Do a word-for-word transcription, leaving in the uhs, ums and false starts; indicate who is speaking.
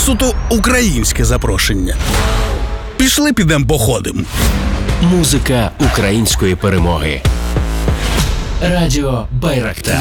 Speaker 1: суто українське запрошення. Пішли підем походим.
Speaker 2: Музика української перемоги. Радіо Байрактар.